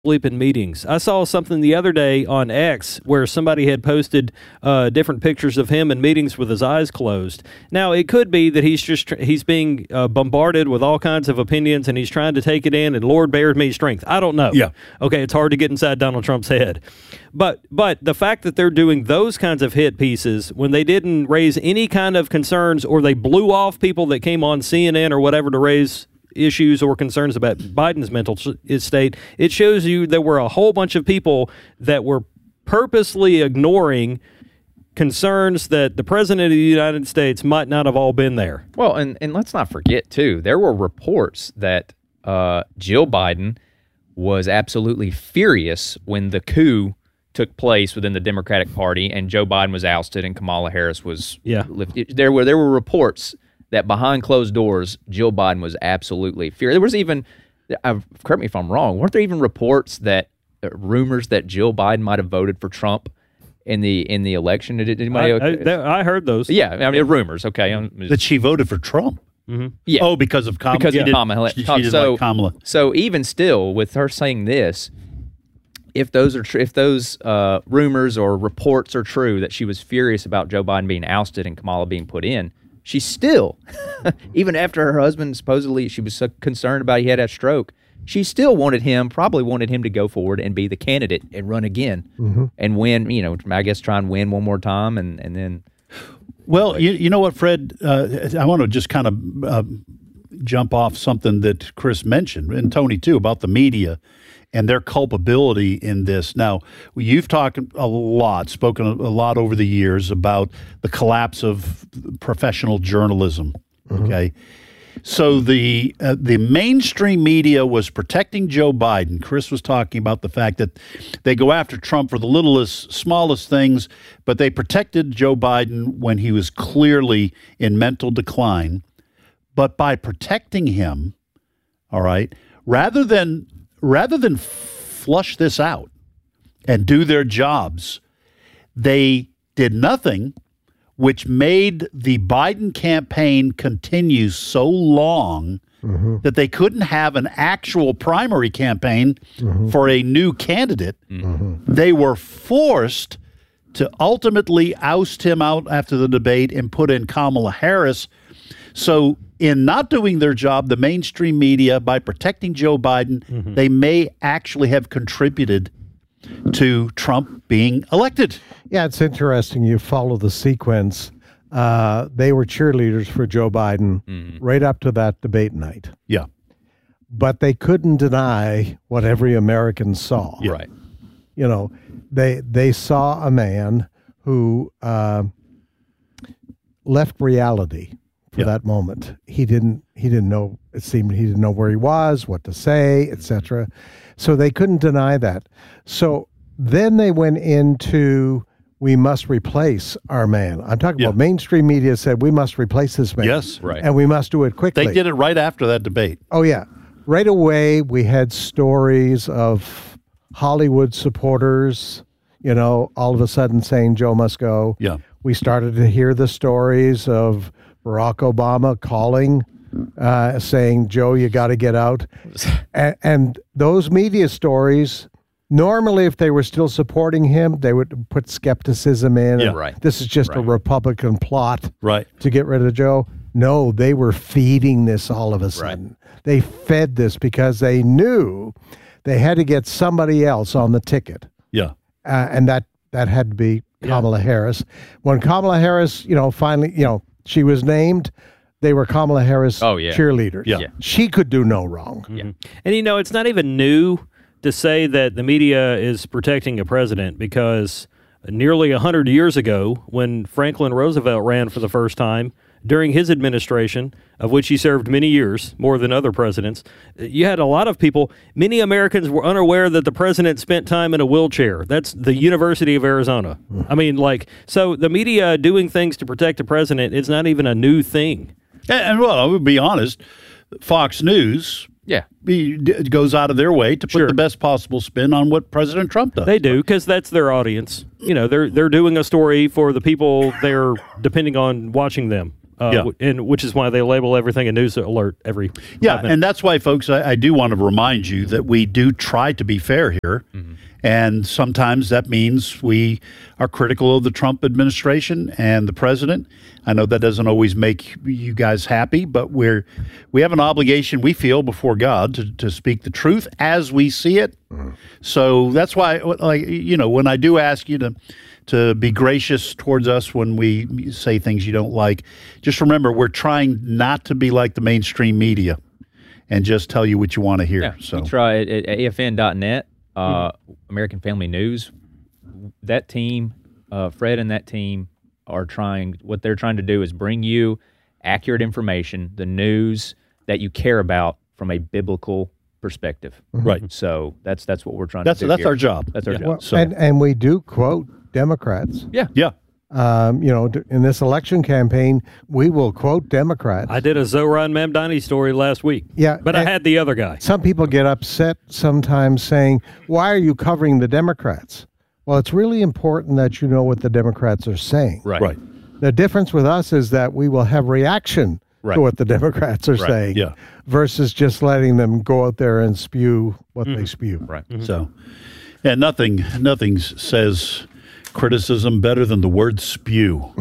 sleep in meetings. I saw something the other day on X where somebody had posted different pictures of him in meetings with his eyes closed. Now, it could be that he's being bombarded with all kinds of opinions and he's trying to take it in, and Lord bears me strength. I don't know. Yeah. Okay, it's hard to get inside Donald Trump's head. But the fact that they're doing those kinds of hit pieces when they didn't raise any kind of concerns, or they blew off people that came on CNN or whatever to raise issues or concerns about Biden's mental state, it shows you there were a whole bunch of people that were purposely ignoring concerns that the president of the United States might not have all been there. Well, and let's not forget, too, there were reports that Jill Biden was absolutely furious when the coup took place within the Democratic Party and Joe Biden was ousted and Kamala Harris was lifted. There were reports that behind closed doors, Jill Biden was absolutely furious. There was even, correct me if I'm wrong, weren't there even reports that, rumors that Jill Biden might have voted for Trump in the election? Did anybody? I heard those. Yeah, I mean, rumors, okay. That she voted for Trump? Mm-hmm. Yeah. Oh, because of Kamala? Because of Kamala. She didn't like Kamala. So even still, with her saying this, if those are if those rumors or reports are true that she was furious about Joe Biden being ousted and Kamala being put in, she still, even after her husband supposedly, she was so concerned about he had a stroke, she still probably wanted him to go forward and be the candidate and run again and win, I guess try and win one more time and then. Well, you know what, Fred? I want to just kind of jump off something that Chris mentioned, and Tony too, about the media and their culpability in this. Now, you've spoken a lot over the years about the collapse of professional journalism, okay? So the mainstream media was protecting Joe Biden. Chris was talking about the fact that they go after Trump for the littlest, smallest things, but they protected Joe Biden when he was clearly in mental decline. But by protecting him, all right, rather than flush this out and do their jobs, they did nothing, which made the Biden campaign continue so long that they couldn't have an actual primary campaign for a new candidate. They were forced to ultimately oust him out after the debate and put in Kamala Harris. So in not doing their job, the mainstream media, by protecting Joe Biden, they may actually have contributed to Trump being elected. Yeah, it's interesting. You follow the sequence. They were cheerleaders for Joe Biden right up to that debate night. Yeah. But they couldn't deny what every American saw. Yeah. Right. They saw a man who left reality for that moment. He didn't know, it seemed he didn't know where he was, what to say, etc. So they couldn't deny that. So then they went into, we must replace our man. I'm talking about mainstream media said, we must replace this man. Yes, right. And we must do it quickly. They did it right after that debate. Oh, yeah. Right away, we had stories of Hollywood supporters, all of a sudden saying Joe must go. Yeah. We started to hear the stories of Barack Obama calling, saying, Joe, you got to get out. And those media stories, normally if they were still supporting him, they would put skepticism in. Yeah. And Right. This is just a Republican plot to get rid of Joe. No, they were feeding this all of a sudden. They fed this because they knew they had to get somebody else on the ticket. Yeah. And that had to be Kamala Harris. When Kamala Harris, finally, she was named, they were Kamala Harris cheerleaders. Yeah. She could do no wrong. And it's not even new to say that the media is protecting a president, because nearly 100 years ago, when Franklin Roosevelt ran for the first time, during his administration, of which he served many years, more than other presidents, you had a lot of people, many Americans were unaware that the president spent time in a wheelchair. That's the University of Arizona. I mean, so the media doing things to protect the president is not even a new thing. And well, I would be honest, Fox News goes out of their way to put the best possible spin on what President Trump does. They do, because that's their audience. They're doing a story for the people they're depending on watching them. and which is why they label everything a news alert every 5 minutes. And that's why, folks, I do want to remind you that we do try to be fair here. Mm-hmm. And sometimes that means we are critical of the Trump administration and the president. I know that doesn't always make you guys happy, but we have an obligation, we feel, before God to speak the truth as we see it. Mm-hmm. So that's why, when I do ask you to be gracious towards us when we say things you don't like, just remember we're trying not to be like the mainstream media and just tell you what you want to hear. Yeah, so you try it at afn.net. American Family News, that team, Fred and that team what they're trying to do is bring you accurate information, the news that you care about from a biblical perspective. Right. So that's what we're trying to do. That's our job. That's our job. Well, so. And we do quote Democrats. Yeah. Yeah. In this election campaign, we will quote Democrats. I did a Zoran Mamdani story last week. Yeah, but I had the other guy. Some people get upset sometimes saying, why are you covering the Democrats? Well, it's really important that you know what the Democrats are saying. Right. The difference with us is that we will have reaction to what the Democrats are saying versus just letting them go out there and spew what they spew. Right. Mm-hmm. So, nothing says criticism better than the word spew.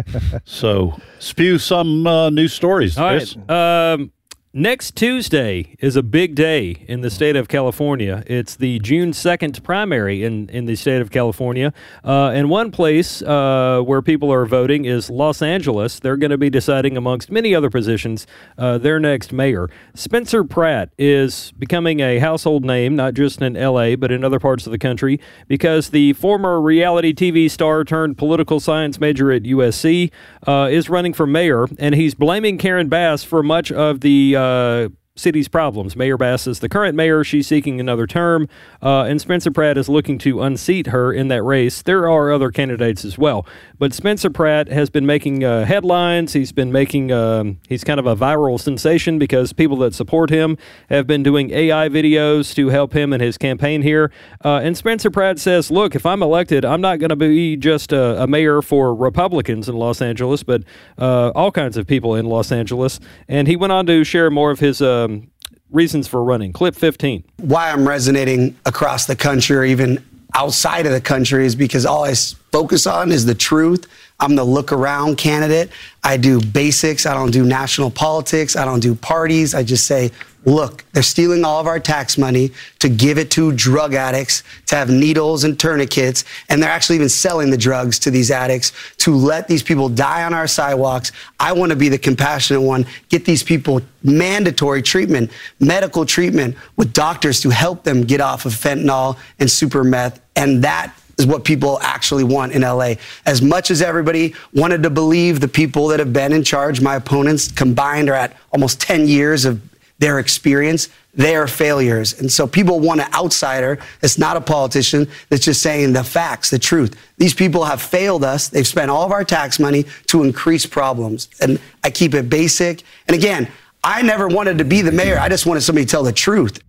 So spew some news stories, Chris. All right. Next Tuesday is a big day in the state of California. It's the June 2nd primary in the state of California. And one place where people are voting is Los Angeles. They're going to be deciding, amongst many other positions, their next mayor. Spencer Pratt is becoming a household name, not just in L.A., but in other parts of the country, because the former reality TV star turned political science major at USC is running for mayor, and he's blaming Karen Bass for much of the city's problems. Mayor Bass is the current mayor. She's seeking another term, and Spencer Pratt is looking to unseat her in that race. There are other candidates as well, but Spencer Pratt has been making headlines. He's been making, he's kind of a viral sensation because people that support him have been doing AI videos to help him in his campaign here. And Spencer Pratt says, look, if I'm elected, I'm not going to be just a mayor for Republicans in Los Angeles, but all kinds of people in Los Angeles. And he went on to share more of his reasons for running. Clip 15. Why I'm resonating across the country or even outside of the country is because all I focus on is the truth. I'm the look around candidate. I do basics. I don't do national politics. I don't do parties. I just say, look, they're stealing all of our tax money to give it to drug addicts, to have needles and tourniquets, and they're actually even selling the drugs to these addicts to let these people die on our sidewalks. I want to be the compassionate one, get these people mandatory treatment, medical treatment with doctors to help them get off of fentanyl and super meth, and that is what people actually want in LA. As much as everybody wanted to believe the people that have been in charge, my opponents combined are at almost 10 years of their experience, they are failures. And so people want an outsider that's not a politician, that's just saying the facts, the truth. These people have failed us. They've spent all of our tax money to increase problems. And I keep it basic. And again, I never wanted to be the mayor. I just wanted somebody to tell the truth.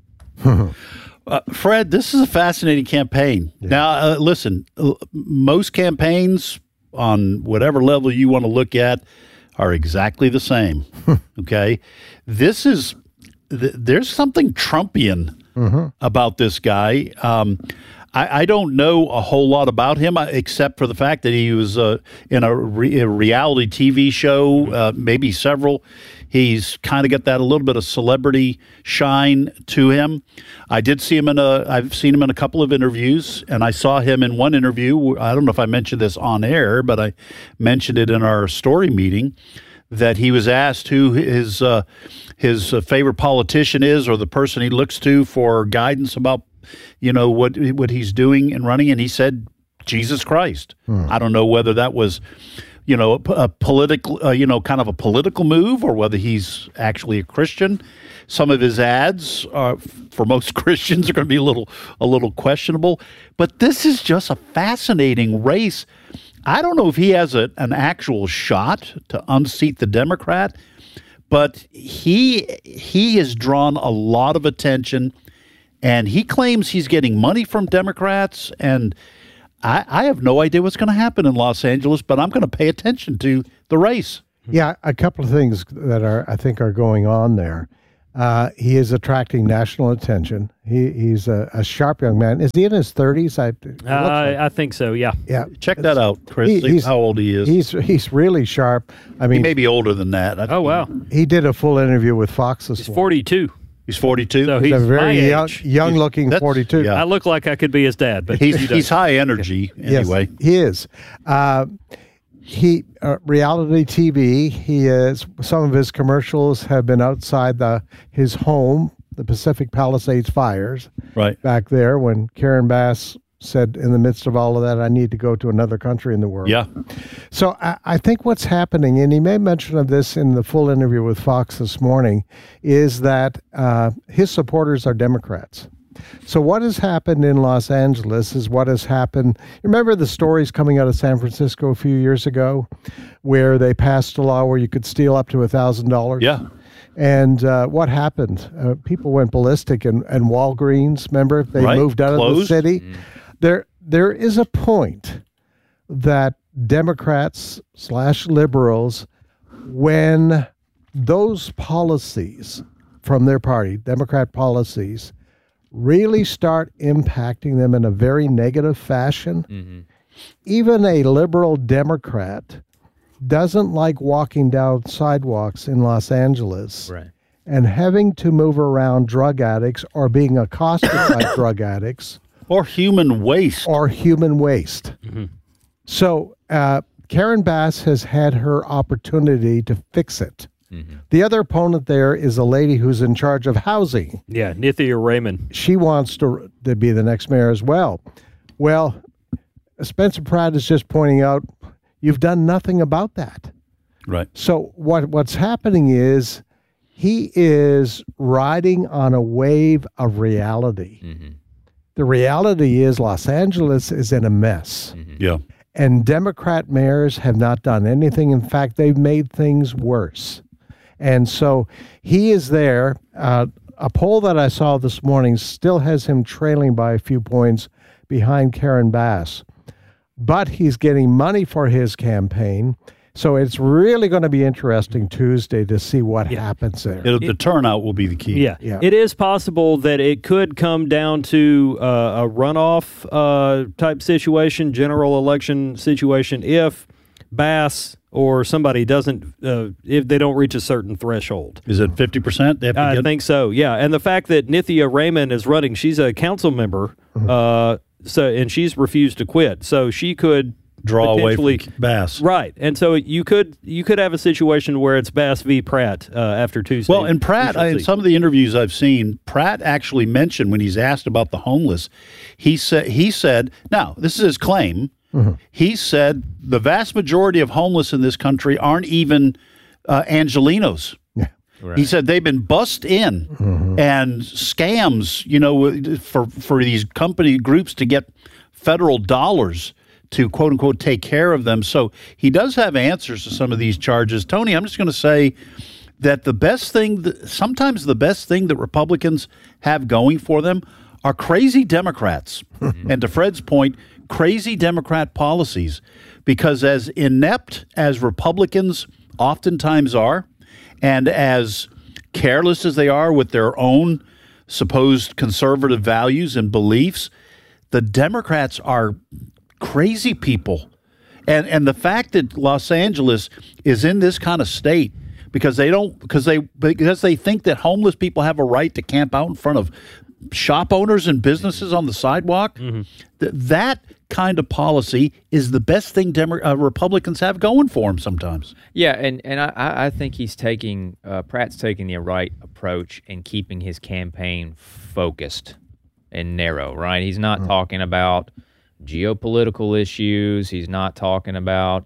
Fred, this is a fascinating campaign. Yeah. Now, listen, most campaigns on whatever level you want to look at are exactly the same. Okay? There's something Trumpian about this guy. I don't know a whole lot about him except for the fact that he was in a reality TV show, maybe several. He's kind of got that a little bit of celebrity shine to him. I've seen him in a couple of interviews, and I saw him in one interview. I don't know if I mentioned this on air, but I mentioned it in our story meeting, that he was asked who his favorite politician is, or the person he looks to for guidance about, what he's doing and running, and he said Jesus Christ. I don't know whether that was, a political, kind of a political move, or whether he's actually a Christian. Some of his ads, for most Christians, are going to be a little questionable. But this is just a fascinating race. I don't know if he has an actual shot to unseat the Democrat, but he has drawn a lot of attention, and he claims he's getting money from Democrats, and I have no idea what's going to happen in Los Angeles, but I'm going to pay attention to the race. Yeah, a couple of things that I think are going on there. He is attracting national attention. He's a sharp young man. Is he in his 30s? I think so. Yeah. Yeah. Check that out, Chris. See how old he is. He's really sharp. I mean, he may be older than that. Oh wow. He did a full interview with Fox this He's 42. He's 42. So He's he's a very my age. young looking 42. yeah. I look like I could be his dad, but He's high energy anyway. Yes, he is. He reality TV. He is. Some of his commercials have been outside his home, the Pacific Palisades fires, Right. back there when Karen Bass said, in the midst of all of that, I need to go to another country in the world. Yeah. So I think what's happening, and he made mention of this in the full interview with Fox this morning, is that his supporters are Democrats. So what has happened in Los Angeles is what has happened. Remember the stories coming out of San Francisco a few years ago where they passed a law where you could steal up to $1,000? Yeah. And what happened? People went ballistic, and Walgreens, remember, they Right. moved out of the Closed. city. There is a point that Democrats / liberals, when those policies from their party, Democrat policies, really start impacting them in a very negative fashion, even a liberal Democrat doesn't like walking down sidewalks in Los Angeles Right. and having to move around drug addicts or being accosted by drug addicts Or human waste. or human waste. So Karen Bass has had her opportunity to fix it. The other opponent there is a lady who's in charge of housing. yeah, Nithya Raymond. She wants to be the next mayor as well. Well, Spencer Pratt is just pointing out you've done nothing about that. Right. So what's happening is he is riding on a wave of reality. The reality is Los Angeles is in a mess. Yeah. And Democrat mayors have not done anything. In fact, they've made things worse. And so he is there. A poll that I saw this morning still has him trailing by a few points behind Karen Bass. But he's getting money for his campaign. So it's really going to be interesting Tuesday to see what happens there. The turnout will be the key. Yeah. Yeah. It is possible that it could come down to a runoff type situation, general election situation, if Bass or somebody doesn't, if they don't reach a certain threshold. Is it 50%? They have to I get? think so, yeah. And the fact that Nithya Raymond is running, she's a council member, and she's refused to quit. So she could Draw away potentially- from Bass. Right, and so you could have a situation where it's Bass v. Pratt after Tuesday. Well, and Pratt, We shall in see. some of the interviews I've seen, Pratt actually mentioned when he's asked about the homeless, he said, now this is his claim. He said the vast majority of homeless in this country aren't even Angelinos. Right. He said they've been bussed in and scams, for these company groups to get federal dollars to quote unquote take care of them. So he does have answers to some of these charges. Tony, I'm just going to say that sometimes the best thing that Republicans have going for them are crazy Democrats. And to Fred's point, crazy Democrat policies, because as inept as Republicans oftentimes are, and as careless as they are with their own supposed conservative values and beliefs, the Democrats are crazy people. And the fact that Los Angeles is in this kind of state because they think that homeless people have a right to camp out in front of shop owners and businesses on the sidewalk, that kind of policy is the best thing Republicans have going for them sometimes. Yeah, and I think he's Pratt's taking the right approach in keeping his campaign focused and narrow, right? He's not talking about geopolitical issues. He's not talking about,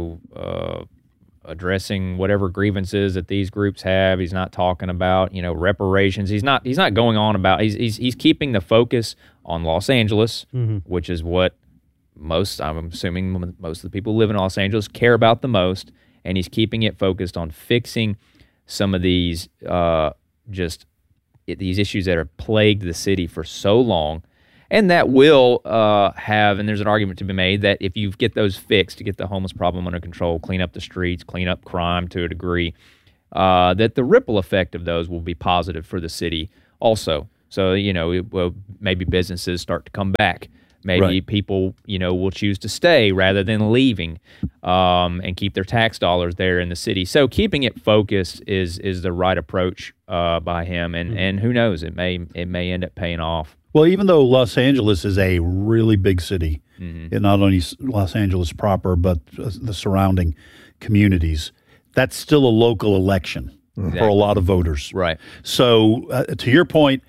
addressing whatever grievances that these groups have. He's not talking about, reparations. He's not going on about, he's keeping the focus on Los Angeles, which is what I'm assuming most of the people who live in Los Angeles care about the most, and he's keeping it focused on fixing some of these these issues that have plagued the city for so long. And that will have, and there's an argument to be made that if you get those fixed to get the homeless problem under control, clean up the streets, clean up crime to a degree, that the ripple effect of those will be positive for the city also. So, maybe businesses start to come back. Maybe people, will choose to stay rather than leaving, and keep their tax dollars there in the city. So keeping it focused is the right approach by him, and who knows, it may end up paying off. Well, even though Los Angeles is a really big city, and not only Los Angeles proper, but the surrounding communities, that's still a local election for a lot of voters. Right. So to your point,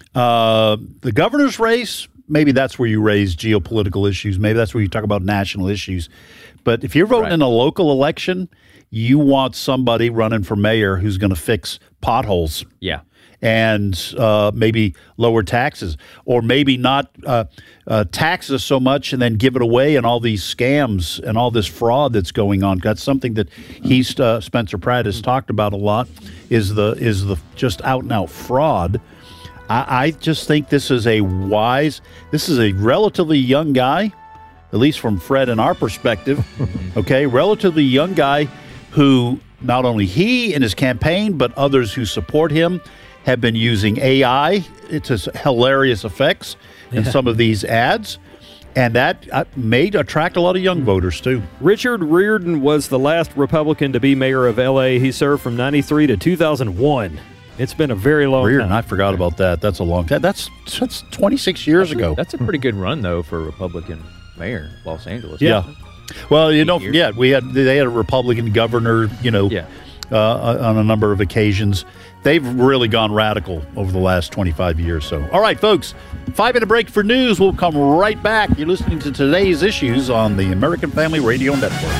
the governor's race, maybe that's where you raise geopolitical issues. Maybe that's where you talk about national issues. But if you're voting in a local election, you want somebody running for mayor who's going to fix potholes. Yeah. And maybe lower taxes, or maybe not tax us so much and then give it away and all these scams and all this fraud that's going on. That's something that Spencer Pratt has talked about a lot, is the just out and out fraud. I just think this is a relatively young guy, at least from Fred and our perspective, okay, relatively young guy who not only he and his campaign, but others who support him have been using AI to hilarious effects in some of these ads. And that may attract a lot of young voters, too. Richard Riordan was the last Republican to be mayor of L.A. He served from 93 to 2001. It's been a very long time. I forgot about that. That's a long time. That's 26 years ago. That's a pretty good run, though, for a Republican mayor, Los Angeles. Yeah. Well, don't forget, they had a Republican governor, on a number of occasions. They've really gone radical over the last 25 years. So, all right, folks, 5-minute break for news. We'll come right back. You're listening to Today's Issues on the American Family Radio Network.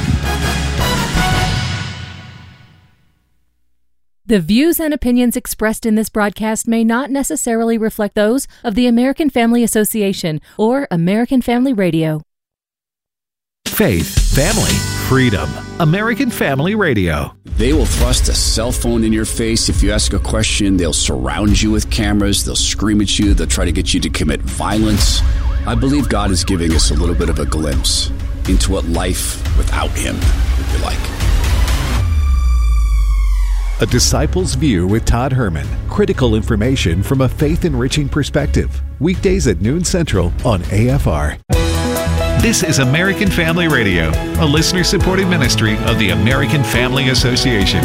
The views and opinions expressed in this broadcast may not necessarily reflect those of the American Family Association or American Family Radio. Faith, family, freedom. American Family Radio. They will thrust a cell phone in your face. If you ask a question, they'll surround you with cameras. They'll scream at you. They'll try to get you to commit violence. I believe God is giving us a little bit of a glimpse into what life without Him would be like. A Disciple's View with Todd Herman. Critical information from a faith-enriching perspective. Weekdays at noon Central on AFR. This is American Family Radio, a listener-supported ministry of the American Family Association.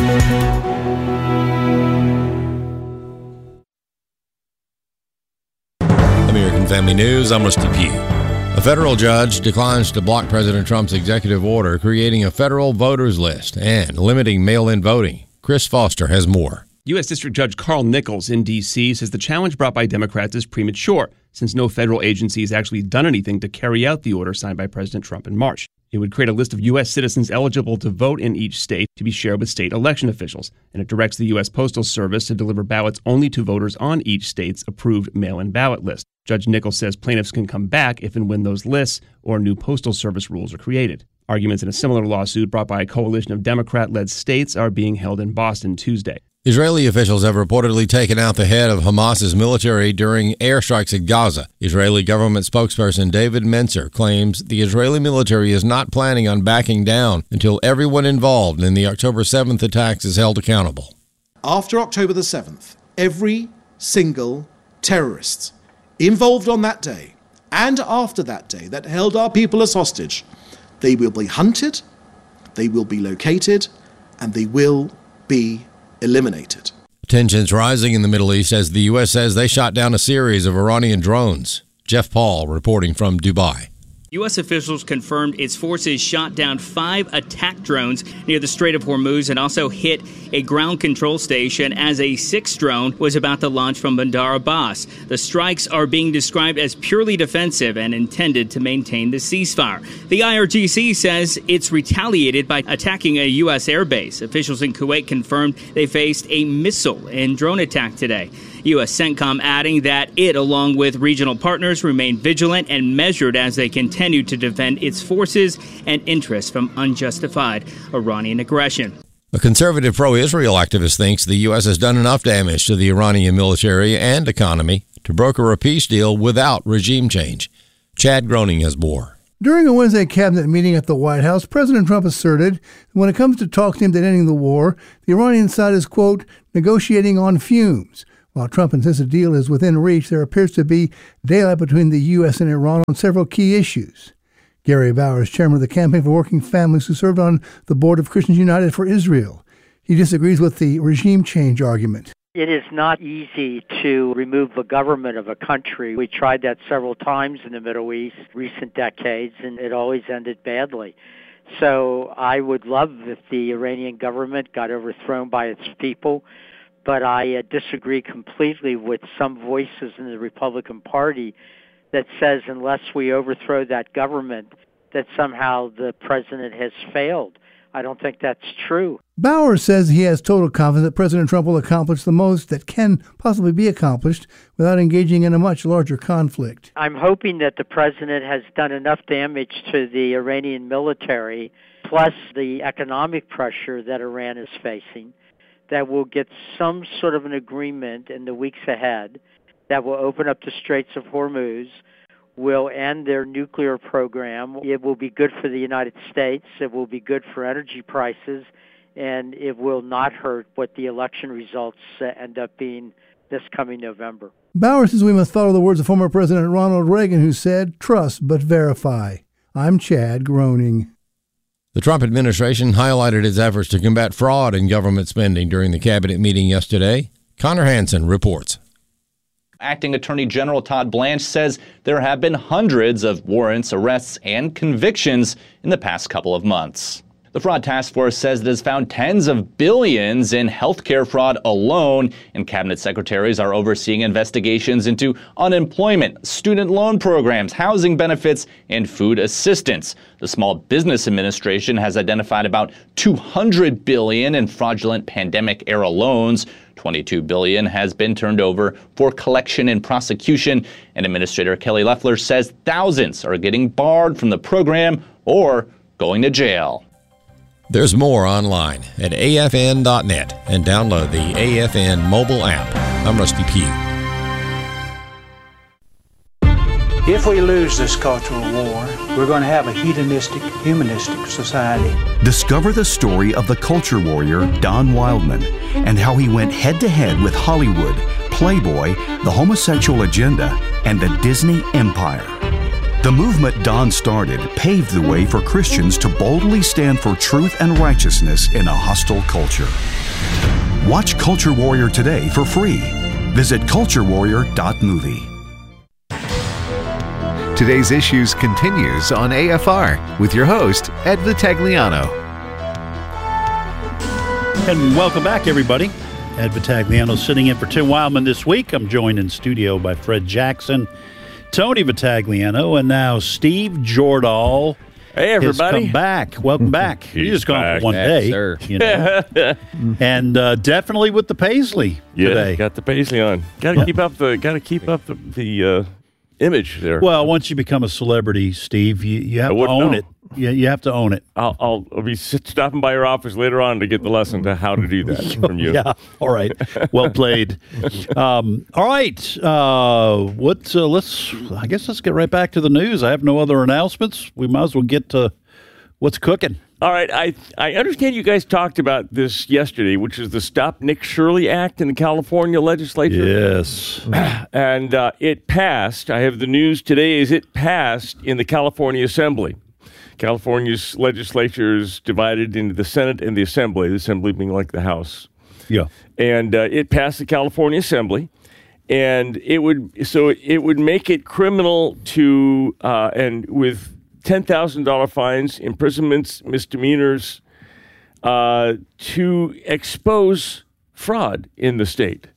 American Family News, I'm Rusty Pugh. A federal judge declines to block President Trump's executive order creating a federal voters list and limiting mail-in voting. Chris Foster has more. U.S. District Judge Carl Nichols in D.C. says the challenge brought by Democrats is premature, since no federal agency has actually done anything to carry out the order signed by President Trump in March. It would create a list of U.S. citizens eligible to vote in each state to be shared with state election officials, and it directs the U.S. Postal Service to deliver ballots only to voters on each state's approved mail-in ballot list. Judge Nichols says plaintiffs can come back if and when those lists or new Postal Service rules are created. Arguments in a similar lawsuit brought by a coalition of Democrat-led states are being held in Boston Tuesday. Israeli officials have reportedly taken out the head of Hamas's military during airstrikes at Gaza. Israeli government spokesperson David Mencer claims the Israeli military is not planning on backing down until everyone involved in the October 7th attacks is held accountable. After October the 7th, every single terrorist involved on that day and after that day that held our people as hostage, they will be hunted, they will be located, and they will be eliminated. Tensions rising in the Middle East as the U.S. says they shot down a series of Iranian drones. Jeff Paul reporting from Dubai. U.S. officials confirmed its forces shot down 5 attack drones near the Strait of Hormuz and also hit a ground control station as a 6th drone was about to launch from Bandar Abbas. The strikes are being described as purely defensive and intended to maintain the ceasefire. The IRGC says it's retaliated by attacking a U.S. airbase. Officials in Kuwait confirmed they faced a missile and drone attack today. U.S. CENTCOM adding that it, along with regional partners, remain vigilant and measured as they continue to defend its forces and interests from unjustified Iranian aggression. A conservative pro-Israel activist thinks the U.S. has done enough damage to the Iranian military and economy to broker a peace deal without regime change. Chad Groening has more. During a Wednesday cabinet meeting at the White House, President Trump asserted that when it comes to talks aimed at ending the war, the Iranian side is, quote, negotiating on fumes. While Trump insists a deal is within reach, there appears to be daylight between the U.S. and Iran on several key issues. Gary Bowers, chairman of the Campaign for Working Families, who served on the board of Christians United for Israel. He disagrees with the regime change argument. It is not easy to remove the government of a country. We tried that several times in the Middle East, recent decades, and it always ended badly. So I would love if the Iranian government got overthrown by its people, but I disagree completely with some voices in the Republican Party that says unless we overthrow that government, that somehow the president has failed. I don't think that's true. Bowers says he has total confidence that President Trump will accomplish the most that can possibly be accomplished without engaging in a much larger conflict. I'm hoping that the president has done enough damage to the Iranian military, plus the economic pressure that Iran is facing, that we'll get some sort of an agreement in the weeks ahead that will open up the Straits of Hormuz, will end their nuclear program. It will be good for the United States. It will be good for energy prices, and it will not hurt what the election results end up being this coming November. Bowers says we must follow the words of former President Ronald Reagan, who said, trust but verify. I'm Chad Groening. The Trump administration highlighted its efforts to combat fraud in government spending during the cabinet meeting yesterday. Connor Hansen reports. Acting Attorney General Todd Blanche says there have been hundreds of warrants, arrests, and convictions in the past couple of months. The Fraud Task Force says it has found tens of billions in healthcare fraud alone, and cabinet secretaries are overseeing investigations into unemployment, student loan programs, housing benefits, and food assistance. The Small Business Administration has identified about $200 billion in fraudulent pandemic-era loans. $22 billion has been turned over for collection and prosecution, and Administrator Kelly Loeffler says thousands are getting barred from the program or going to jail. There's more online at afn.net and download the AFN mobile app. I'm Rusty Pugh. If we lose this cultural war, we're going to have a hedonistic, humanistic society. Discover the story of the culture warrior Don Wildman and how he went head-to-head with Hollywood, Playboy, the homosexual agenda, and the Disney Empire. The movement Don started paved the way for Christians to boldly stand for truth and righteousness in a hostile culture. Watch Culture Warrior today for free. Visit culturewarrior.movie. Today's Issues continues on AFR with your host, Ed Vitagliano. And welcome back, everybody. Ed Vitagliano sitting in for Tim Wildman this week. I'm joined in studio by Fred Jackson, Tony Vitagliano, and now Steve Jordahl. Hey, everybody. Come back. Welcome back. You just gone for one day. Sir. You know? And definitely with the Paisley today. Got the Paisley on. Got to keep up the image there. Well, once you become a celebrity, Steve, you have to own it. Yeah, you have to own it. I'll be stopping by your office later on to get the lesson to how to do that from you. Yeah. All right. Well played. All right. Let's get right back to the news. I have no other announcements. We might as well get to what's cooking. All right. I understand you guys talked about this yesterday, which is the Stop Nick Shirley Act in the California legislature. Yes. And it passed. I have the news today is it passed in the California Assembly. California's legislature is divided into the Senate and the Assembly being like the House. Yeah. And it passed the California Assembly. And it would make it criminal to, and with $10,000 fines, imprisonments, misdemeanors, to expose fraud in the state.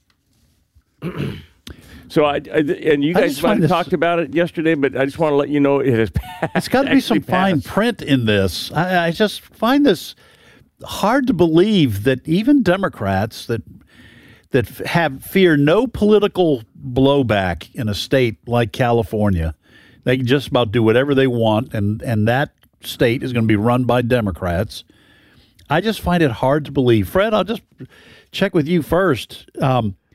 So and you guys might have talked about it yesterday, but I just want to let you know it has passed. It's got to be some fine print in this. I just find this hard to believe that even Democrats that fear no political blowback in a state like California, they can just about do whatever they want, and that state is going to be run by Democrats. I just find it hard to believe. Fred, I'll just check with you first.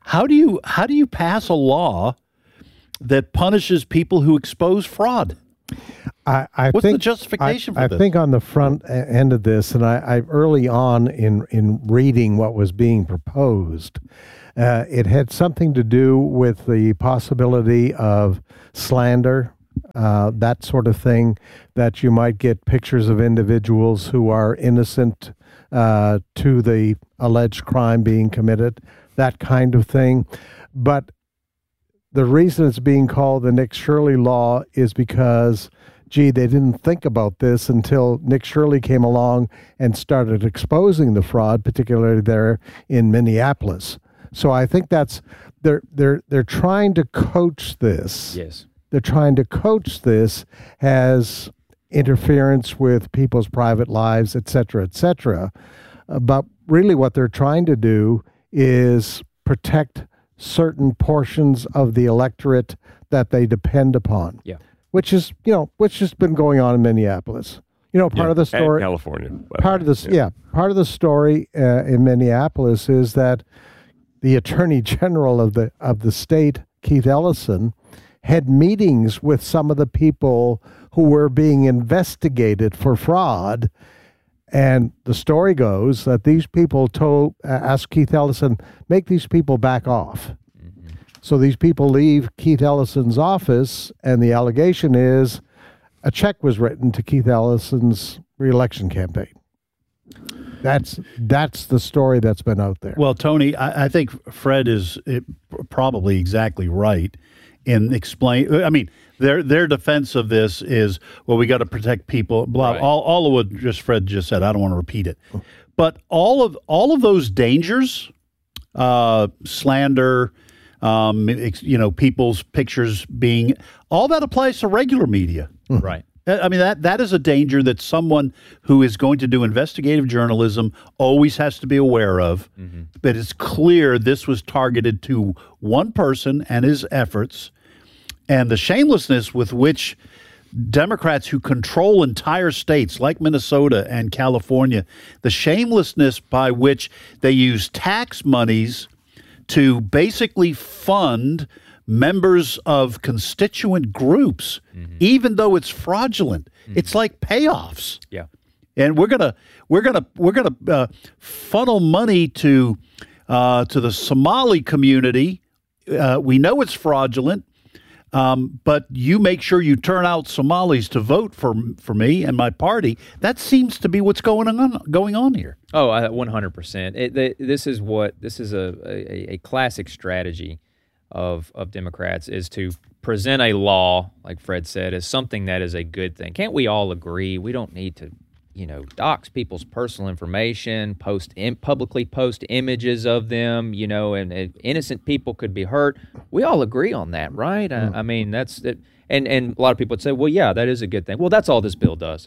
How do you pass a law that punishes people who expose fraud? What's the justification for this? I think on the front end of this, and I early on in reading what was being proposed, it had something to do with the possibility of slander, that sort of thing, that you might get pictures of individuals who are innocent to the alleged crime being committed, that kind of thing. But the reason it's being called the Nick Shirley law is because, they didn't think about this until Nick Shirley came along and started exposing the fraud, particularly there in Minneapolis. So I think that's they're trying to coach this. Yes. They're trying to coach this as interference with people's private lives, et cetera, et cetera. But really what they're trying to do is protect certain portions of the electorate that they depend upon. Yeah. Which has been going on in Minneapolis. Part of the story. And California. Part of the story in Minneapolis is that the Attorney General of the state, Keith Ellison, had meetings with some of the people who were being investigated for fraud. And the story goes that these people asked Keith Ellison, make these people back off. So these people leave Keith Ellison's office, and the allegation is a check was written to Keith Ellison's reelection campaign. That's the story that's been out there. Well, Tony, I think Fred is probably exactly right in explain. I mean, their defense of this is, well, we got to protect people. Blah. Right. All of what Fred just said. I don't want to repeat it, but all of those dangers, slander. People's pictures being, all that applies to regular media. Right. I mean, that is a danger that someone who is going to do investigative journalism always has to be aware of. Mm-hmm. But it's clear this was targeted to one person and his efforts, and the shamelessness with which Democrats who control entire states like Minnesota and California, the shamelessness by which they use tax monies to basically fund members of constituent groups, even though it's fraudulent. It's like payoffs. Yeah, and we're gonna funnel money to the Somali community. We know it's fraudulent, but you make sure you turn out Somalis to vote for me and my party. That seems to be what's going on here. Oh, 100%. This is a classic strategy of Democrats, is to present a law, like Fred said, as something that is a good thing. Can't we all agree we don't need to, dox people's personal information, publicly post images of them, and innocent people could be hurt. We all agree on that, right? I mean, that's it. And a lot of people would say, well, yeah, that is a good thing. Well, that's all this bill does.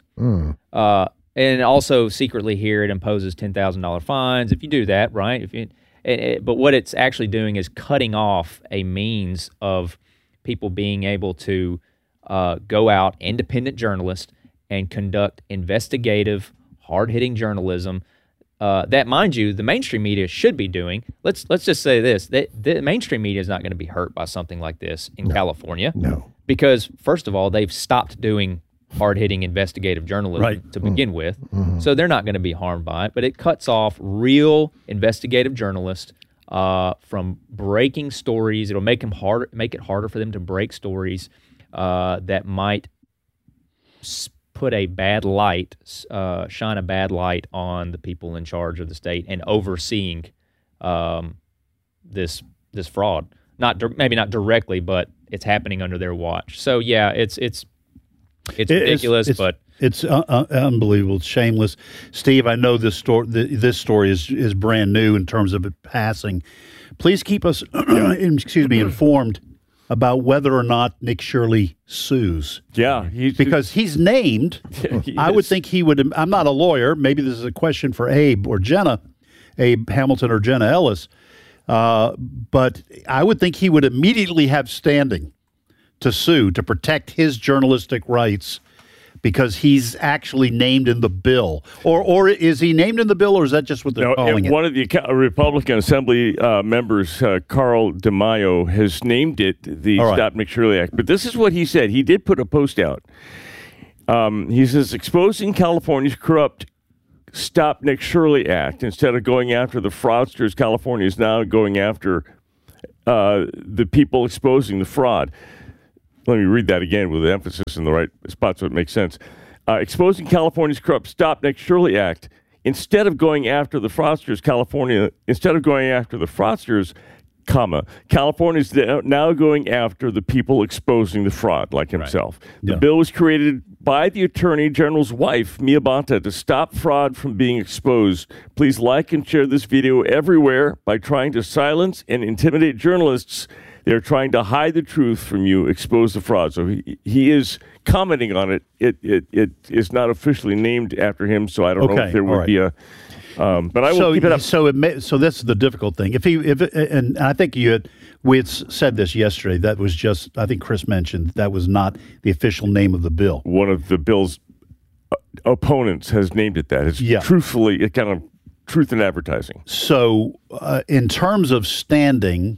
And also secretly here, it imposes $10,000 fines if you do that, right? But what it's actually doing is cutting off a means of people being able to go out, independent journalists, and conduct investigative, hard-hitting journalism that, mind you, the mainstream media should be doing. Let's just say this: the mainstream media is not going to be hurt by something like this in California. No, because first of all, they've stopped doing hard-hitting investigative journalism to begin with, so they're not going to be harmed by it. But it cuts off real investigative journalists from breaking stories. It'll make it harder for them to break stories that might put a bad light, shine a bad light on the people in charge of the state and overseeing this fraud. Maybe not directly, but it's happening under their watch. So yeah, it's ridiculous, but it's unbelievable. It's shameless. Steve, I know this story is brand new in terms of it passing. Please keep us informed about whether or not Nick Shirley sues. Yeah. Because he's named. I would think he would. I'm not a lawyer. Maybe this is a question for Abe Hamilton or Jenna Ellis. But I would think he would immediately have standing to sue, to protect his journalistic rights. because he's actually named in the bill, or is he named in the bill, or is that just what they're calling it? One of the Republican Assembly members, Carl DeMaio, has named it the Stop Nick Shirley Act. But this is what he said. He did put a post out. He says, exposing California's corrupt Stop Nick Shirley Act instead of going after the fraudsters. California is now going after the people exposing the fraud. Let me read that again with the emphasis in the right spot so it makes sense. Exposing California's corrupt Stop Nick Shirley Act instead of going after the fraudsters. California is now going after the people exposing the fraud, like himself. Right. The bill was created by the Attorney General's wife, Mia Bonta, to stop fraud from being exposed. Please like and share this video everywhere. By trying to silence and intimidate journalists, they're trying to hide the truth from you, expose the fraud. So he is commenting on it. It is not officially named after him, so I don't know if there would be a... but I will keep it up. So that's the difficult thing. And I think we had said this yesterday. That was just, I think Chris mentioned, that was not the official name of the bill. One of the bill's opponents has named it that. It's truthfully, it kind of truth in advertising. So in terms of standing,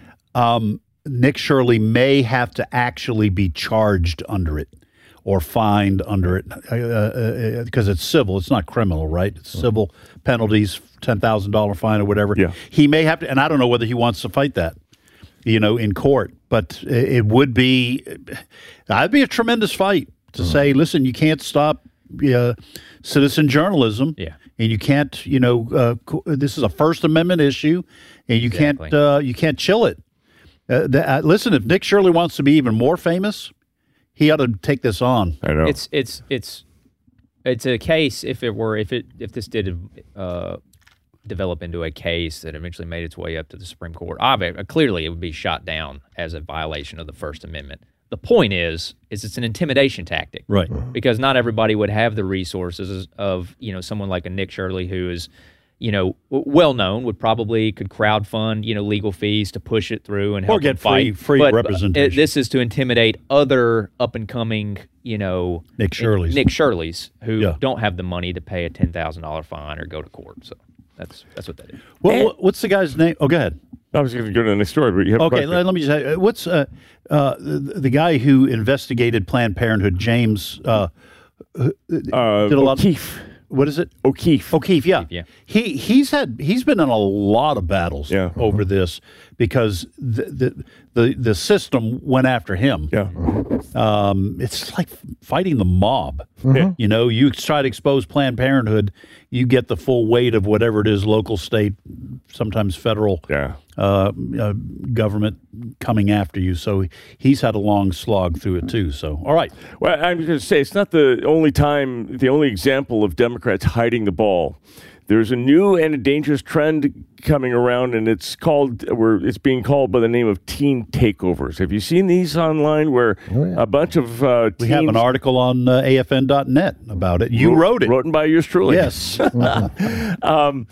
Nick Shirley may have to actually be charged under it or fined under it because it's civil. It's not criminal, right? It's civil penalties, $10,000 fine or whatever. Yeah. He may have to, and I don't know whether he wants to fight that, in court. But it would be, that'd be a tremendous fight to say, listen, you can't stop citizen journalism. Yeah. And you can't, this is a First Amendment issue, and you can't chill it. Listen, if Nick Shirley wants to be even more famous, he ought to take this on. I know. It's a case if this did develop into a case that eventually made its way up to the Supreme Court. Clearly, it would be shot down as a violation of the First Amendment. The point is it's an intimidation tactic, right? Because not everybody would have the resources of someone like a Nick Shirley who is well known, could crowdfund legal fees to push it through and help or get free representation. This is to intimidate other up and coming Nick Shirleys who don't have the money to pay a $10,000 fine or go to court. So that's what that is. What's the guy's name? Oh, go ahead. I was going to go to the next story, but you have okay. Let me just say, what's the guy who investigated Planned Parenthood? James did a lot. O'Keefe. What is it? O'Keefe, yeah. He's been in a lot of battles over this because the system went after him. Yeah. It's like fighting the mob. Mm-hmm. You try to expose Planned Parenthood, you get the full weight of whatever it is, local, state, sometimes federal government coming after you. So he's had a long slog through it too. So, all right. Well, I'm going to say it's not the only example of Democrats hiding the ball. There's a new and a dangerous trend coming around, and it's being called by the name of teen takeovers. Have you seen these online where a bunch of teens... We have an article on AFN.net about it. You wrote it. Written by yours truly. Yes. So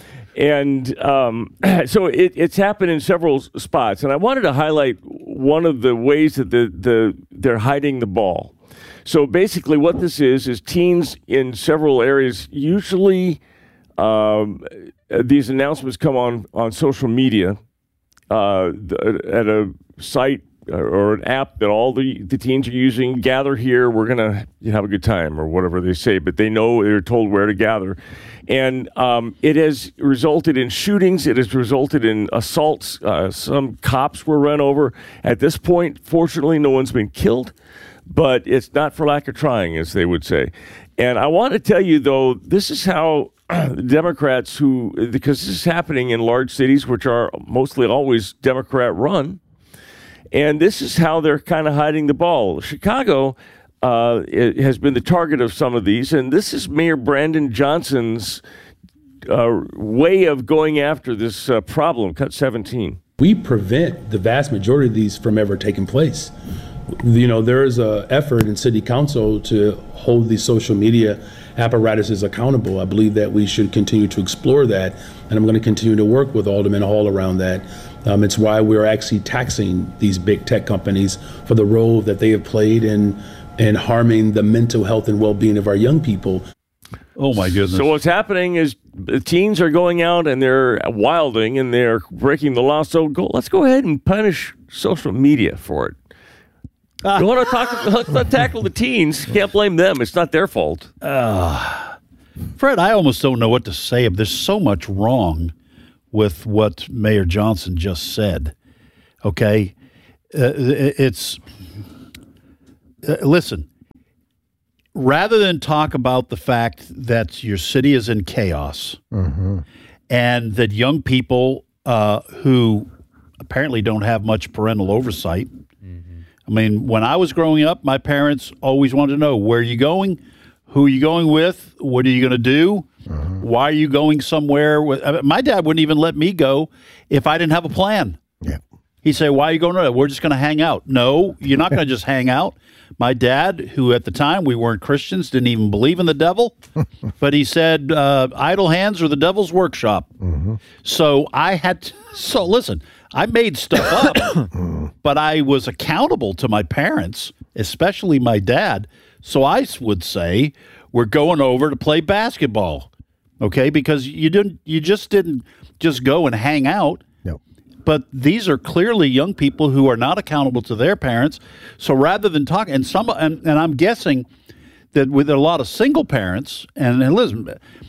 it's happened in several spots, and I wanted to highlight one of the ways that they're hiding the ball. So basically what this is teens in several areas, usually... these announcements come on social media at a site or an app that all the teens are using. Gather here, we're going to have a good time, or whatever they say, but they're told where to gather. And it has resulted in shootings. It has resulted in assaults. Some cops were run over. At this point, fortunately, no one's been killed, but it's not for lack of trying, as they would say. And I want to tell you, though, this is how Democrats because this is happening in large cities, which are mostly always Democrat run, and this is how they're kind of hiding the ball. Chicago has been the target of some of these, and this is Mayor Brandon Johnson's way of going after this problem. Cut 17. We prevent the vast majority of these from ever taking place. There is an effort in city council to hold these social media apparatuses accountable. I believe that we should continue to explore that, and I'm going to continue to work with Alderman Hall around that. It's why we're actually taxing these big tech companies for the role that they have played in and harming the mental health and well-being of our young people. Oh, my goodness. So what's happening is the teens are going out and they're wilding and they're breaking the law. So let's go ahead and punish social media for it. You want to talk? Let's not tackle the teens. Can't blame them. It's not their fault. Fred, I almost don't know what to say. There's so much wrong with what Mayor Johnson just said. Okay? Listen, rather than talk about the fact that your city is in chaos and that young people who apparently don't have much parental oversight. I mean, when I was growing up, my parents always wanted to know, where are you going? Who are you going with? What are you going to do? Why are you going somewhere? My dad wouldn't even let me go if I didn't have a plan. Yeah. He'd say, why are you going to? We're just going to hang out. No, you're not going to just hang out. My dad, who at the time we weren't Christians, didn't even believe in the devil, but he said, idle hands are the devil's workshop. So listen, I made stuff up, but I was accountable to my parents, especially my dad. So I would say, we're going over to play basketball, okay? Because you just didn't go and hang out. No. But these are clearly young people who are not accountable to their parents. So rather than talk, and I'm guessing that with a lot of single parents, and listen,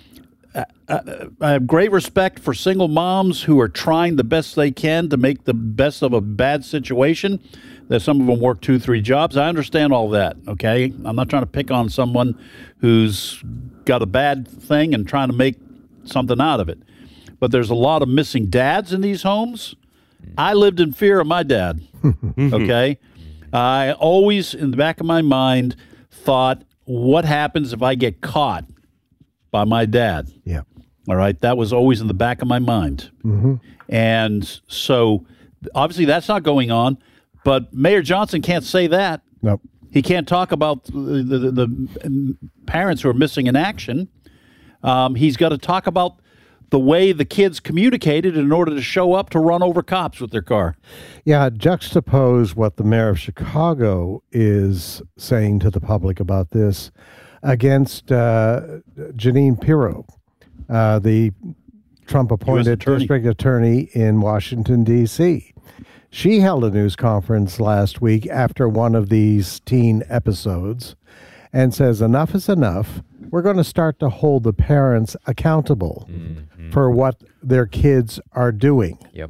I have great respect for single moms who are trying the best they can to make the best of a bad situation. That some of them work 2-3 jobs. I understand all that, okay? I'm not trying to pick on someone who's got a bad thing and trying to make something out of it. But there's a lot of missing dads in these homes. I lived in fear of my dad, okay? I always, in the back of my mind, thought, what happens if I get caught by my dad? Yeah. All right? That was always in the back of my mind. And so, obviously, that's not going on. But Mayor Johnson can't say that. Nope. He can't talk about the parents who are missing in action. He's got to talk about the way the kids communicated in order to show up to run over cops with their car. Yeah, juxtapose what the mayor of Chicago is saying to the public about this against Jeanine Pirro, the Trump-appointed district attorney in Washington, D.C. She held a news conference last week after one of these teen episodes and says, enough is enough. We're going to start to hold the parents accountable for what their kids are doing. Yep.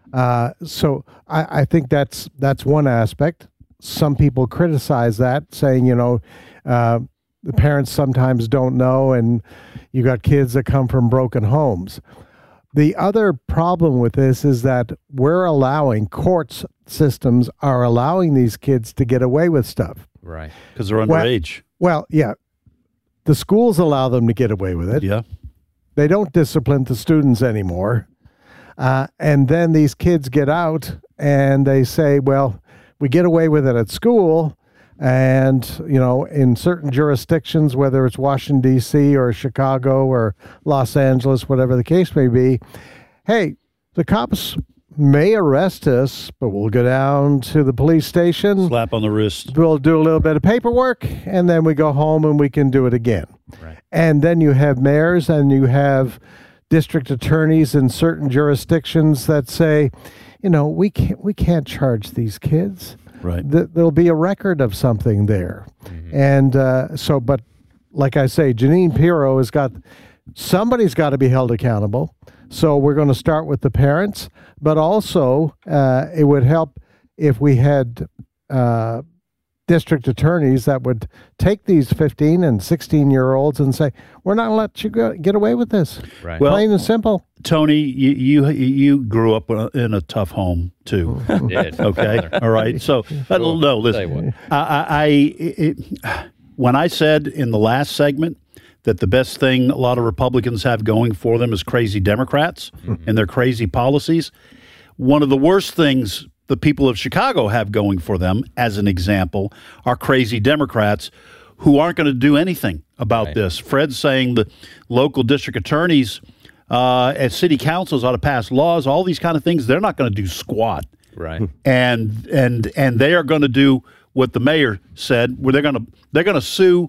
So I think that's one aspect. Some people criticize that, saying, the parents sometimes don't know, and you got kids that come from broken homes. The other problem with this is that court systems are allowing these kids to get away with stuff. Right. Because they're underage. Well, yeah. The schools allow them to get away with it. Yeah. They don't discipline the students anymore. And then these kids get out and they say, well, we get away with it at school. And, in certain jurisdictions, whether it's Washington, D.C. or Chicago or Los Angeles, whatever the case may be, hey, the cops may arrest us, but we'll go down to the police station. Slap on the wrist. We'll do a little bit of paperwork, and then we go home and we can do it again. Right. And then you have mayors and you have district attorneys in certain jurisdictions that say, we can't charge these kids. Right. There'll be a record of something there. And but like I say, Jeanine Pirro somebody's got to be held accountable. So we're going to start with the parents, but also it would help if we had district attorneys that would take these 15 and 16-year-olds and say, we're not going to let you get away with this. Right. Well, plain and simple. Tony, you grew up in a tough home too. Did. Okay, all right. So no, listen. When I said in the last segment that the best thing a lot of Republicans have going for them is crazy Democrats and their crazy policies, one of the worst things the people of Chicago have going for them, as an example, are crazy Democrats who aren't going to do anything about this. Fred's saying the local district attorneys at city councils ought to pass laws, all these kind of things. They're not going to do squat. Right. And they are going to do what the mayor said, where they're going to sue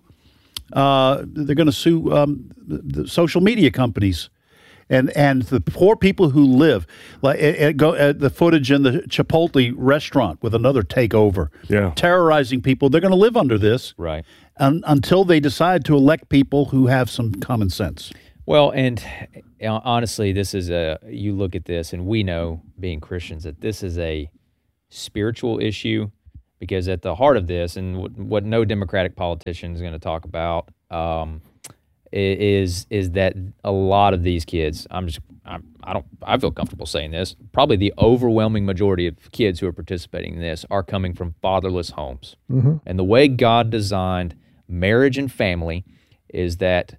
the social media companies. And the poor people who live, like the footage in the Chipotle restaurant with another takeover, terrorizing people, they're going to live under this, right? Until they decide to elect people who have some common sense. Well, and honestly, this is you look at this, and we know, being Christians, that this is a spiritual issue, because at the heart of this, and what no Democratic politician is going to talk about, is that a lot of these kids, I feel comfortable saying this, probably the overwhelming majority of kids who are participating in this are coming from fatherless homes. Mm-hmm. And the way God designed marriage and family is that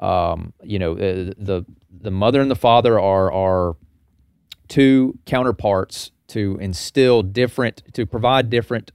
the mother and the father are two counterparts to provide different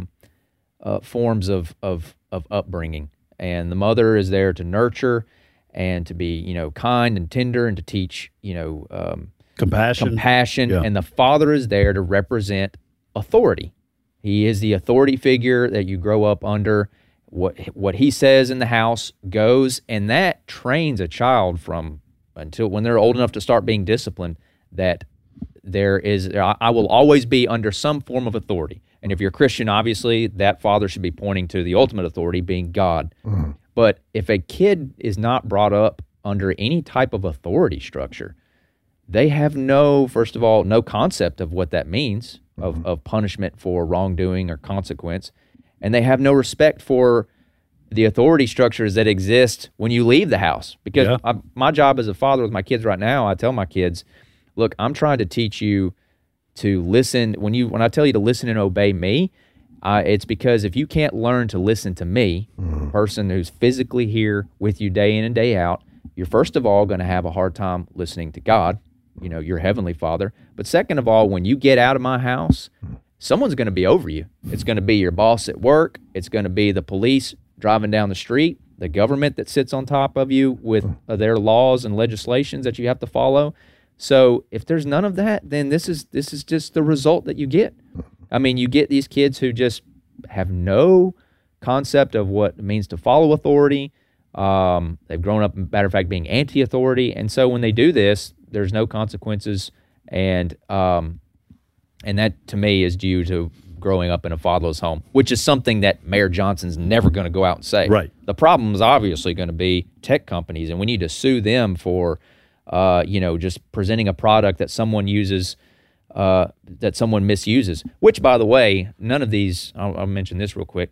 forms of upbringing. And the mother is there to nurture and to be, kind and tender and to teach, compassion. Yeah. And the father is there to represent authority. He is the authority figure that you grow up under. What he says in the house goes, and that trains a child until when they're old enough to start being disciplined, that I will always be under some form of authority. And if you're a Christian, obviously, that father should be pointing to the ultimate authority, being God. Mm-hmm. But if a kid is not brought up under any type of authority structure, they have first of all, no concept of what that means, of punishment for wrongdoing or consequence. And they have no respect for the authority structures that exist when you leave the house. Because my job as a father with my kids right now, I tell my kids, look, I'm trying to teach you to listen. When I tell you to listen and obey me, it's because if you can't learn to listen to me, a person who's physically here with you day in and day out, you're first of all going to have a hard time listening to God, your heavenly Father. But second of all, when you get out of my house, someone's going to be over you. It's going to be your boss at work. It's going to be the police driving down the street, the government that sits on top of you with their laws and legislations that you have to follow. So if there's none of that, then this is just the result that you get. I mean, you get these kids who just have no concept of what it means to follow authority. They've grown up, matter of fact, being anti-authority. And so when they do this, there's no consequences. And that, to me, is due to growing up in a fatherless home, which is something that Mayor Johnson's never going to go out and say. Right. The problem is obviously going to be tech companies, and we need to sue them for just presenting a product that someone uses, that someone misuses. Which, by the way, none of these, I'll mention this real quick.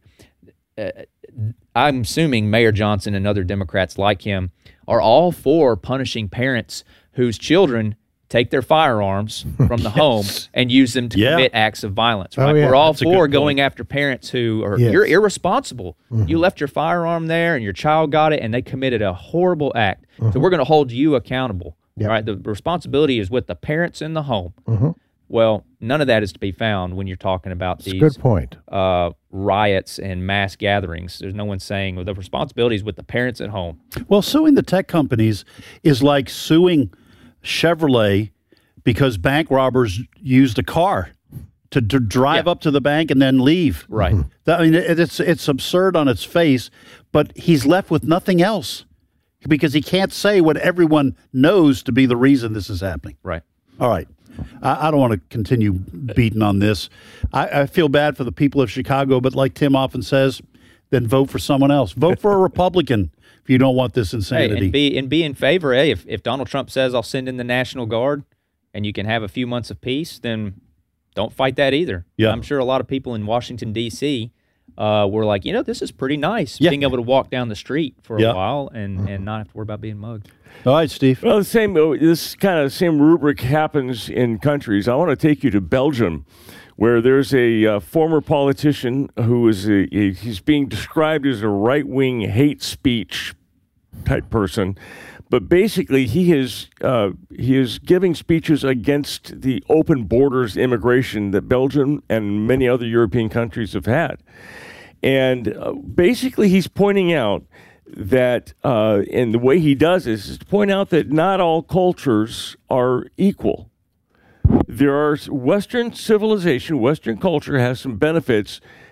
I'm assuming Mayor Johnson and other Democrats like him are all for punishing parents whose children take their firearms from the home and use them to commit acts of violence. Right? We're all for going after parents who are, you're irresponsible. Mm-hmm. You left your firearm there and your child got it and they committed a horrible act. Mm-hmm. So we're going to hold you accountable. Yep. Right? The responsibility is with the parents in the home. Mm-hmm. Well, none of that is to be found when you're talking about these good point. Riots and mass gatherings. There's no one saying, well, the responsibility is with the parents at home. Well, suing the tech companies is like suing Chevrolet because bank robbers used a car to drive up to the bank and then leave. Right. I mean, it's absurd on its face, but he's left with nothing else because he can't say what everyone knows to be the reason this is happening. Right. All right. I don't want to continue beating on this. I feel bad for the people of Chicago, but like Tim often says, then vote for someone else. Vote for a Republican if you don't want this insanity. Hey, and be in favor. Hey, if Donald Trump says I'll send in the National Guard and you can have a few months of peace, then don't fight that either. Yeah. I'm sure a lot of people in Washington, D.C. Were like, this is pretty nice, being able to walk down the street for a while and not have to worry about being mugged. All right, Steve. Well, this kind of same rubric happens in countries. I want to take you to Belgium, where there's a former politician who is he's being described as a right-wing hate speech type person, but basically he is giving speeches against the open borders immigration that Belgium and many other European countries have had, and basically he's pointing out that, and the way he does this is to point out that not all cultures are equal. There are Western civilization, Western culture has some benefits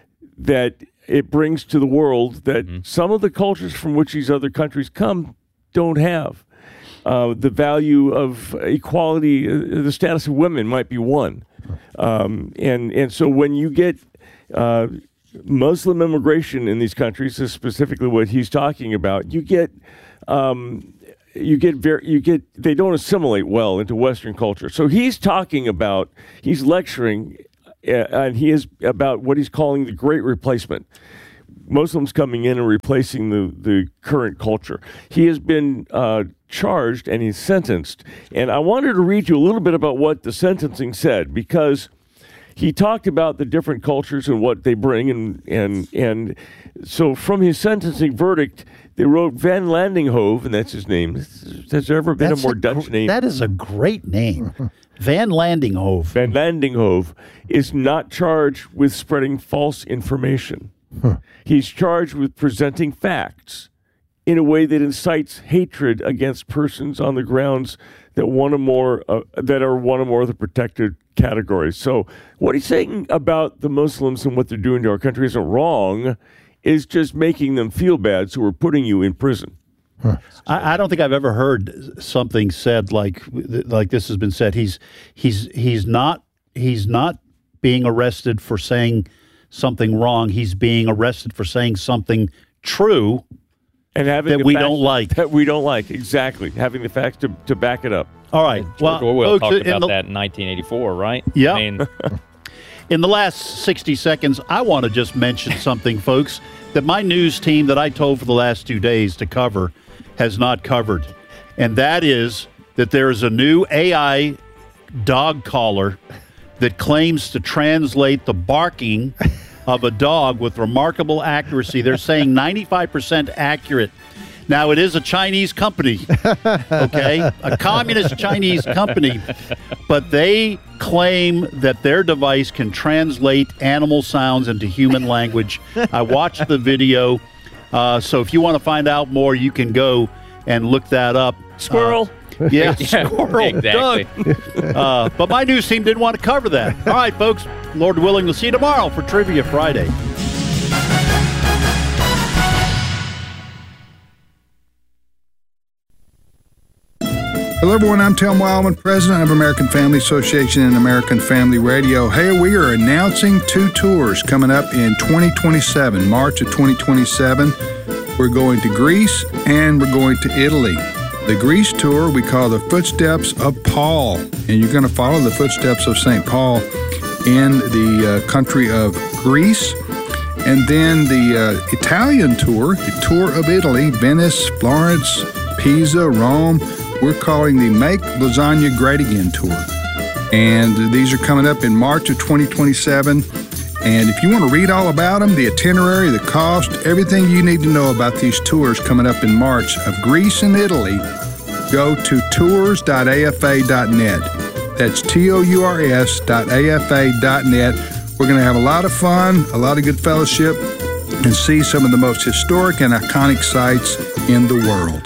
that it brings to the world that some of the cultures from which these other countries come don't have. The value of equality, the status of women might be one. And so when you get Muslim immigration in these countries, is specifically what he's talking about, they don't assimilate well into Western culture. So he's lecturing, and he is about what he's calling the Great Replacement. Muslims coming in and replacing the current culture. He has been charged and he's sentenced. And I wanted to read you a little bit about what the sentencing said, because he talked about the different cultures and what they bring. And so from his sentencing verdict, they wrote Van Landinghoven, and that's his name. Has there ever been a more Dutch name? That is a great name. Van Landinghoven. Van Landinghoven is not charged with spreading false information. He's charged with presenting facts in a way that incites hatred against persons on the grounds that are one or more of the protected categories. So what he's saying about the Muslims and what they're doing to our country isn't wrong. Is just making them feel bad, so we're putting you in prison. I don't think I've ever heard something said like this has been said. He's not being arrested for saying something wrong. He's being arrested for saying something true and having that we don't like. That we don't like, exactly. Having the facts to back it up. All right. George Orwell talked about that in 1984, right? Yeah. I mean, in the last 60 seconds, I want to just mention something, folks, that my news team that I told for the last 2 days to cover has not covered. And that is that there is a new AI dog collar that claims to translate the barking of a dog with remarkable accuracy. They're saying 95% accurate. Now, it is a Chinese company, okay? A communist Chinese company. But they claim that their device can translate animal sounds into human language. I watched the video. So if you want to find out more, you can go and look that up. Squirrel. Yeah, squirrel. Exactly. Doug. But my news team didn't want to cover that. All right, folks. Lord willing, we'll see you tomorrow for Trivia Friday. Hello, everyone. I'm Tim Wildman, president of American Family Association and American Family Radio. Hey, we are announcing 2 tours coming up in 2027, March of 2027. We're going to Greece and we're going to Italy. The Greece tour we call the Footsteps of Paul, and you're going to follow the footsteps of St. Paul in the country of Greece. And then the Italian tour, the tour of Italy, Venice, Florence, Pisa, Rome. We're calling the Make Lasagna Great Again tour. And these are coming up in March of 2027. And if you want to read all about them, the itinerary, the cost, everything you need to know about these tours coming up in March of Greece and Italy, go to tours.afa.net. That's tours.afa.net. We're going to have a lot of fun, a lot of good fellowship, and see some of the most historic and iconic sites in the world.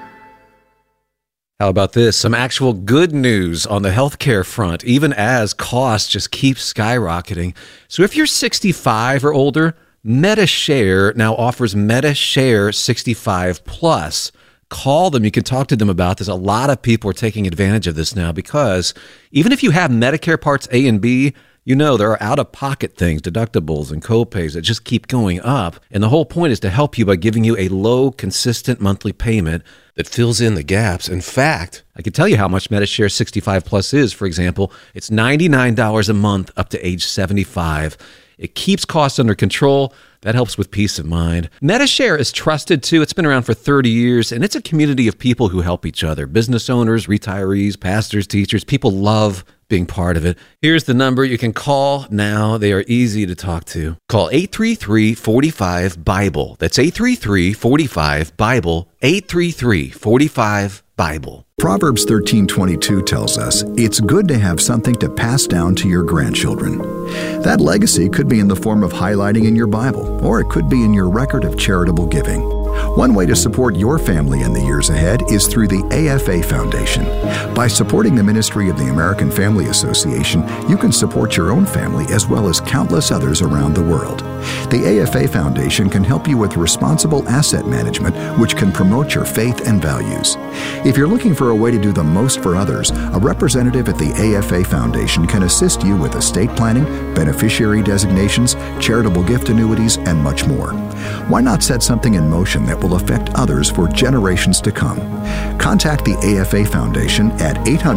How about this? Some actual good news on the healthcare front, even as costs just keep skyrocketing. So if you're 65 or older, MediShare now offers MediShare 65 Plus. Call them. You can talk to them about this. A lot of people are taking advantage of this now because even if you have Medicare Parts A and B, you know there are out-of-pocket things, deductibles and copays that just keep going up. And the whole point is to help you by giving you a low, consistent monthly payment that fills in the gaps. In fact, I can tell you how much MediShare 65 Plus is. For example, it's $99 a month up to age 75. It keeps costs under control. That helps with peace of mind. MediShare is trusted too. It's been around for 30 years, and it's a community of people who help each other. Business owners, retirees, pastors, teachers. People love being part of it. Here's the number you can call now. They are easy to talk to. Call 833-45-BIBLE. That's 833-45-BIBLE. 833-45-BIBLE. Proverbs 13:22 tells us it's good to have something to pass down to your grandchildren. That legacy could be in the form of highlighting in your Bible, or it could be in your record of charitable giving. One way to support your family in the years ahead is through the AFA Foundation. By supporting the ministry of the American Family Association, you can support your own family as well as countless others around the world. The AFA Foundation can help you with responsible asset management, which can promote your faith and values. If you're looking for a way to do the most for others, a representative at the AFA Foundation can assist you with estate planning, beneficiary designations, charitable gift annuities, and much more. Why not set something in motion that will affect others for generations to come? Contact the AFA Foundation at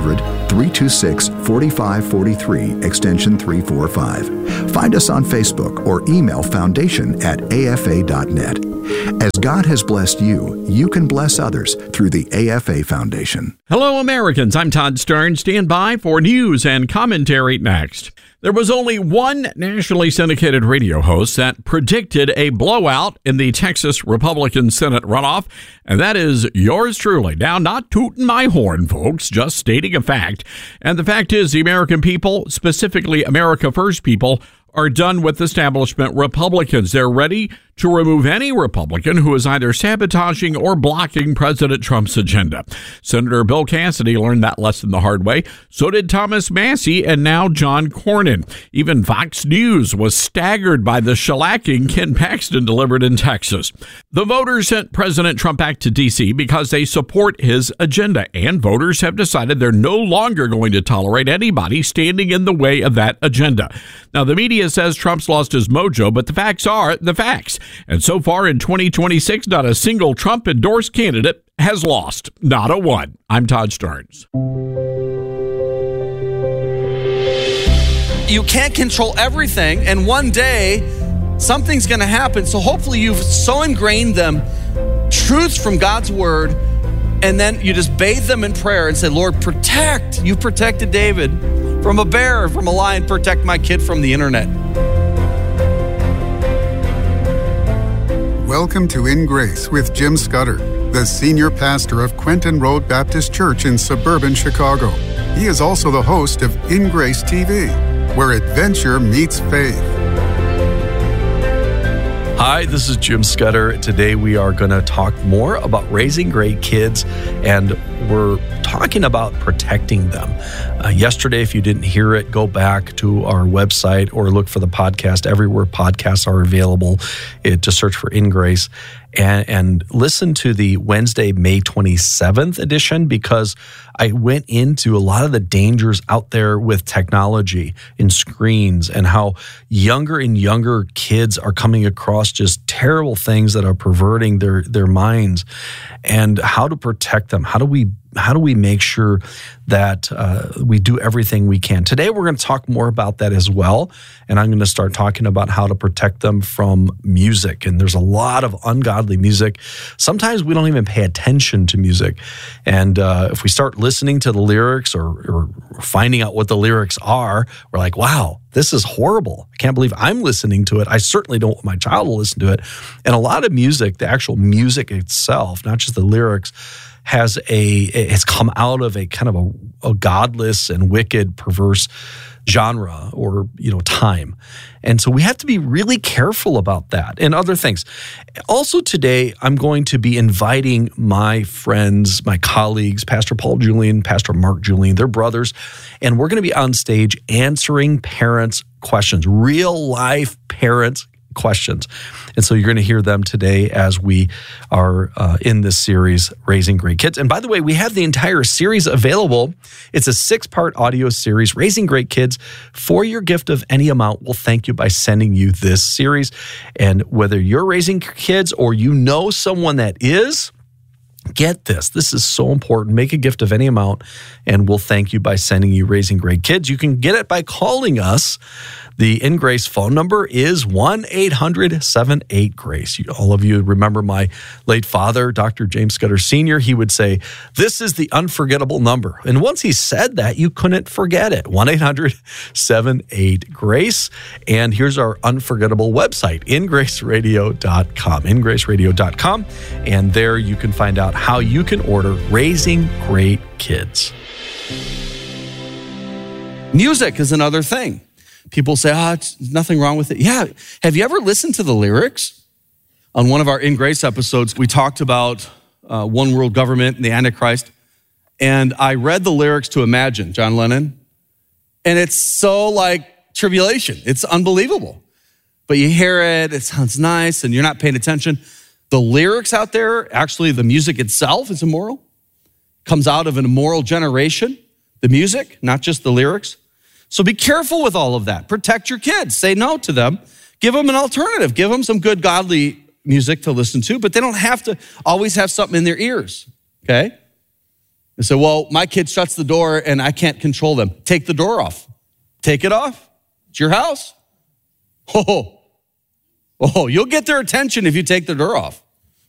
800-326-4543, extension 345. Find us on Facebook or email foundation@afa.net. As God has blessed you, you can bless others through the AFA Foundation. Hello, Americans. I'm Todd Stern. Stand by for news and commentary next. There was only one nationally syndicated radio host that predicted a blowout in the Texas Republican Senate runoff, and that is yours truly. Now, not tooting my horn, folks, just stating a fact. And the fact is, the American people, specifically America First people, are done with establishment Republicans. They're ready to remove any Republican who is either sabotaging or blocking President Trump's agenda. Senator Bill Cassidy learned that lesson the hard way. So did Thomas Massie and now John Cornyn. Even Fox News was staggered by the shellacking Ken Paxton delivered in Texas. The voters sent President Trump back to D.C. because they support his agenda, and voters have decided they're no longer going to tolerate anybody standing in the way of that agenda. Now, the media says Trump's lost his mojo, but the facts are the facts. And so far in 2026, not a single Trump-endorsed candidate has lost. Not a one. I'm Todd Stearns. You can't control everything, and one day something's going to happen. So hopefully you've so ingrained them truths from God's word, and then you just bathe them in prayer and say, Lord, protect. You protected David from a bear, from a lion. Protect my kid from the internet. Welcome to In Grace with Jim Scudder, the senior pastor of Quentin Road Baptist Church in suburban Chicago. He is also the host of In Grace TV, where adventure meets faith. Hi, this is Jim Scudder. Today we are going to talk more about raising great kids, and we're talking about protecting them. Yesterday, if you didn't hear it, go back to our website or look for the podcast everywhere podcasts are available. Just search for In Grace and listen to the Wednesday, May 27th edition, because I went into a lot of the dangers out there with technology and screens and how younger and younger kids are coming across just terrible things that are perverting their minds, and how to protect them. How do we make sure that we do everything we can? Today, we're going to talk more about that as well, and I'm going to start talking about how to protect them from music. And there's a lot of ungodly music. Sometimes we don't even pay attention to music. And if we start listening to the lyrics or finding out what the lyrics are, we're like, wow, this is horrible. I can't believe I'm listening to it. I certainly don't want my child to listen to it. And a lot of music, the actual music itself, not just the lyrics, has come out of a kind of a godless and wicked, perverse genre or time. And so we have to be really careful about that and other things. Also today, I'm going to be inviting my friends, my colleagues, Pastor Paul Julian, Pastor Mark Julian, they're brothers, and we're going to be on stage answering parents' questions, real life parents' questions. And so you're going to hear them today as we are in this series, Raising Great Kids. And by the way, we have the entire series available. It's a 6-part audio series, Raising Great Kids. For your gift of any amount, we'll thank you by sending you this series. And whether you're raising kids or you know someone that is, get this. This is so important. Make a gift of any amount, and we'll thank you by sending you Raising Great Kids. You can get it by calling us. The In Grace phone number is 1-800-78-GRACE. All of you remember my late father, Dr. James Scudder Sr. He would say, this is the unforgettable number. And once he said that, you couldn't forget it. 1-800-78-GRACE. And here's our unforgettable website, ingraceradio.com. Ingraceradio.com. And there you can find out how you can order Raising Great Kids. Music is another thing. People say, it's nothing wrong with it. Yeah. Have you ever listened to the lyrics? On one of our In Grace episodes, we talked about one world government and the Antichrist. And I read the lyrics to Imagine, John Lennon. And it's so like tribulation. It's unbelievable. But you hear it, it sounds nice, and you're not paying attention. The lyrics out there, actually the music itself is immoral. Comes out of an immoral generation. The music, not just the lyrics. So be careful with all of that. Protect your kids. Say no to them. Give them an alternative. Give them some good godly music to listen to, but they don't have to always have something in their ears, okay? And so, well, my kid shuts the door and I can't control them. Take the door off. Take it off. It's your house. Oh, you'll get their attention if you take the door off.